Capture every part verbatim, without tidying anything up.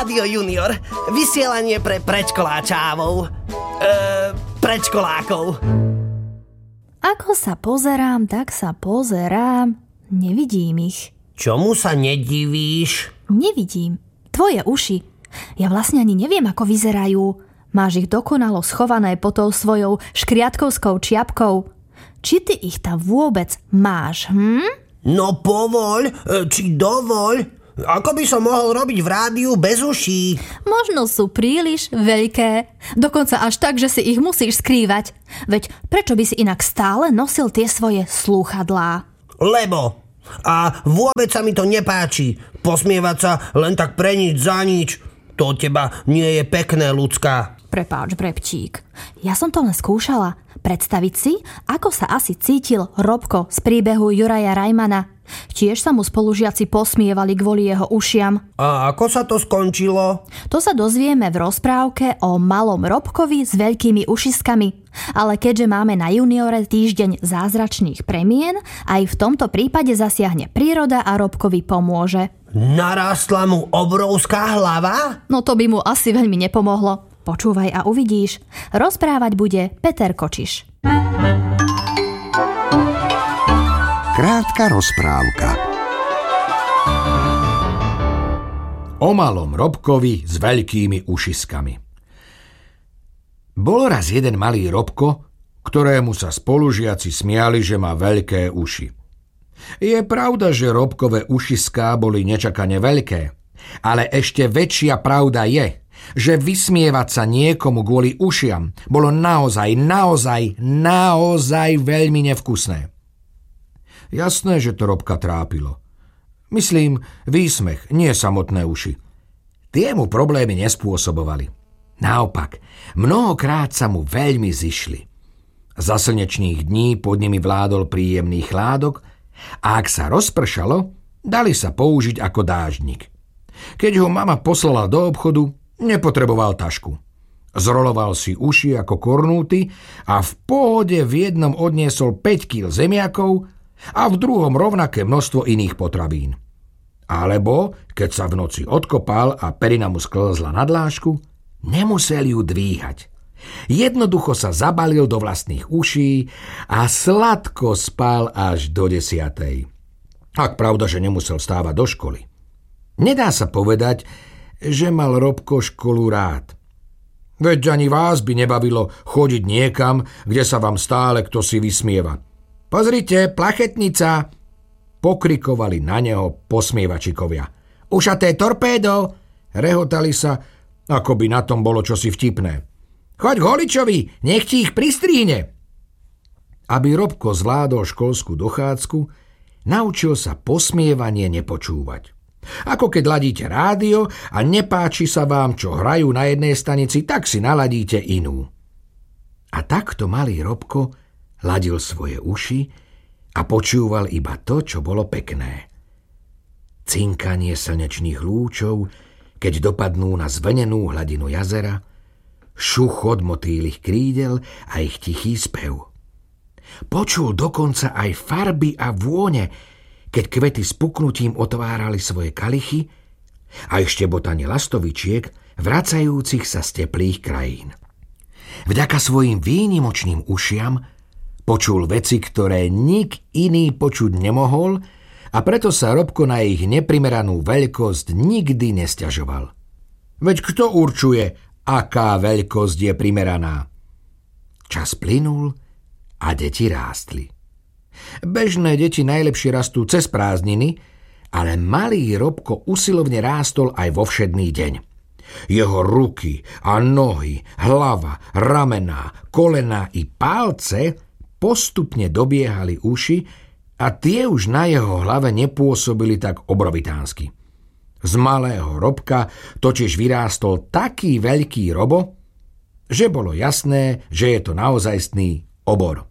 Rádio Junior. Vysielanie pre predškoláčávov. Eee, predškolákov. Ako sa pozerám, tak sa pozerám. Nevidím ich. Čomu sa nedivíš? Nevidím. Tvoje uši. Ja vlastne ani neviem, ako vyzerajú. Máš ich dokonalo schované pod tou svojou škriatkovskou čiapkou. Či ty ich tam vôbec máš, hm? No povoľ, či dovoľ. Ako by som mohol robiť v rádiu bez uší? Možno sú príliš veľké. Dokonca až tak, že si ich musíš skrývať. Veď prečo by si inak stále nosil tie svoje slúchadlá? Lebo. A vôbec sa mi to nepáči. Posmievať sa len tak pre nič za nič. To od teba nie je pekné, ľudská. Prepáč, Brepčík. Ja som to len skúšala. Predstaviť si, ako sa asi cítil Robko z príbehu Juraja Rajmana. Tiež sa mu spolužiaci posmievali kvôli jeho ušiam. A ako sa to skončilo? To sa dozvieme v rozprávke o malom Robkovi s veľkými ušiskami. Ale keďže máme na Juniore týždeň zázračných premien, aj v tomto prípade zasiahne príroda a Robkovi pomôže. Narástla mu obrovská hlava? No to by mu asi veľmi nepomohlo. Počúvaj a uvidíš. Rozprávať bude Peter Kočiš. Krátka rozprávka o malom Robkovi s veľkými ušiskami. Bol raz jeden malý Robko, ktorému sa spolužiaci smiali, že má veľké uši. Je pravda, že Robkové ušiská boli nečakane veľké, ale ešte väčšia pravda je, že vysmievať sa niekomu kvôli ušiam bolo naozaj, naozaj, naozaj veľmi nevkusné. Jasné, že to Robka trápilo. Myslím, výsmech, nie samotné uši. Tie mu problémy nespôsobovali. Naopak, mnohokrát sa mu veľmi zišli. Za slnečných dní pod nimi vládol príjemný chládok a ak sa rozpršalo, dali sa použiť ako dáždnik. Keď ho mama poslala do obchodu, nepotreboval tašku. Zroloval si uši ako kornúty a v pohode v jednom odniesol päť kíl zemiakov a v druhom rovnaké množstvo iných potravín. Alebo, keď sa v noci odkopal a perina mu sklzla na dlášku, nemusel ju dvíhať. Jednoducho sa zabalil do vlastných uší a sladko spal až do desiatej. Ak pravda, že nemusel stávať do školy. Nedá sa povedať, že mal Robko školu rád. Veď ani vás by nebavilo chodiť niekam, kde sa vám stále kto si vysmieva. Pozrite, plachetnica! Pokrikovali na neho posmievačikovia. Ušaté torpédo! Rehotali sa, ako by na tom bolo čosi vtipné. Choď k holičovi, nech ti ich pristrihne! Aby Robko zvládol školskú dochádzku, naučil sa posmievanie nepočúvať. Ako keď ladíte rádio a nepáči sa vám, čo hrajú na jednej stanici, tak si naladíte inú. A takto malý Robko ladil svoje uši a počúval iba to, čo bolo pekné. Cinkanie slnečných lúčov, keď dopadnú na zvlnenú hladinu jazera, šuchot motýlych krídel a ich tichý spev. Počul dokonca aj farby a vône, keď kvety s puknutím otvárali svoje kalichy a ešte botanie lastovičiek, vracajúcich sa z teplých krajín. Vďaka svojim výnimočným ušiam počul veci, ktoré nik iný počuť nemohol, a preto sa Robko na ich neprimeranú veľkosť nikdy nesťažoval. Veď kto určuje, aká veľkosť je primeraná? Čas plynul a deti rástli. Bežné deti najlepšie rastú cez prázdniny, ale malý Robko usilovne rástol aj vo všedný deň. Jeho ruky a nohy, hlava, ramená, kolená i palce postupne dobiehali uši a tie už na jeho hlave nepôsobili tak obrovitánsky. Z malého Robka totiž vyrástol taký veľký robo, že bolo jasné, že je to naozajstný obor.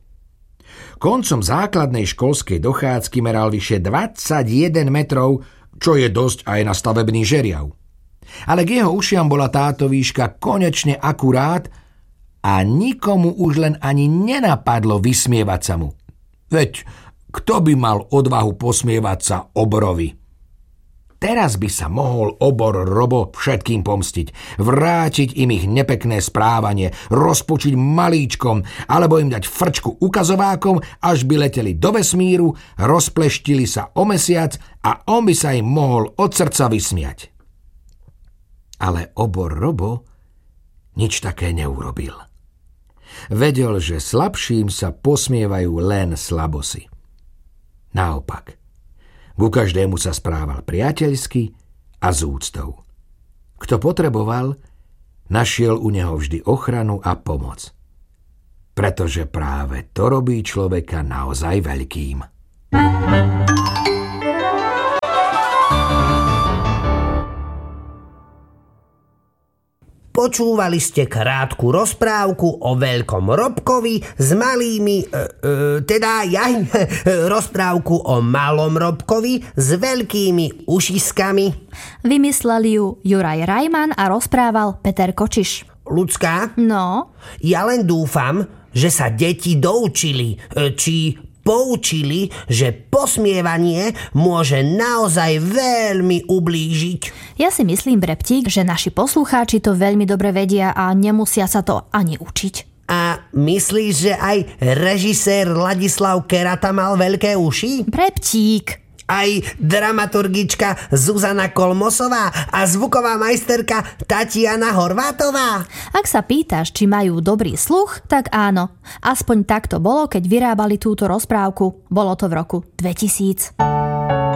Koncom základnej školskej dochádzky meral vyše dvadsaťjeden metrov, čo je dosť aj na stavebný žeriav. Ale k jeho ušiam bola táto výška konečne akurát a nikomu už len ani nenapadlo vysmievať sa mu. Veď kto by mal odvahu posmievať sa obrovi? teraz by sa mohol obor Robo všetkým pomstiť. Vrátiť im ich nepekné správanie, rozpočiť malíčkom, alebo im dať frčku ukazovákom, až by leteli do vesmíru, rozpleštili sa o mesiac a on by sa im mohol od srdca vysmiať. Ale obor Robo nič také neurobil. Vedel, že slabším sa posmievajú len slabosy. Naopak, ku každému sa správal priateľsky a s úctou. Kto potreboval, našiel u neho vždy ochranu a pomoc. Pretože práve to robí človeka naozaj veľkým. Počúvali ste krátku rozprávku o veľkom Robkovi s malými, e, e, teda ja, rozprávku o malom Robkovi s veľkými ušiskami. Vymysleli ju Juraj Rajman a rozprával Peter Kočiš. Ľudská? No? Ja len dúfam, že sa deti doučili, e, či poučili, že posmievanie môže naozaj veľmi ublížiť. Ja si myslím, Breptík, že naši poslucháči to veľmi dobre vedia a nemusia sa to ani učiť. A myslíš, že aj režisér Ladislav Kerata mal veľké uši? Breptík. Aj dramaturgička Zuzana Kolmosová a zvuková majsterka Tatiana Horvátová? Ak sa pýtaš, či majú dobrý sluch, tak áno. Aspoň tak to bolo, keď vyrábali túto rozprávku. Bolo to v roku dvetisíc.